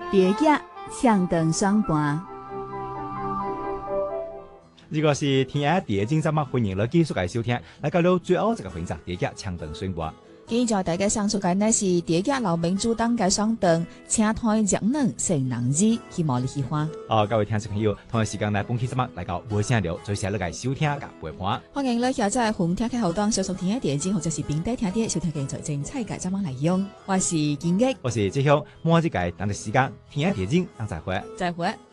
第一抢灯双盘。 如果是天下第一精，咱们欢迎你继续来收听，来到了最后这个环节，第一抢灯双盘。 今日大家上述嘅呢是第一老民主党嘅双灯，请台将能成能字，希望你喜欢。 各位听众朋友，同一时间呢，本期节目来到无声聊，最下来收听嘅陪伴。 歡迎你下載紅聽嘅後檔，上述天下電影或者是並低聽啲，收聽嘅財政猜介怎樣嚟用。我是建益， 我是志雄，末一屆等嘅時間，天下電影，等再會。 再會。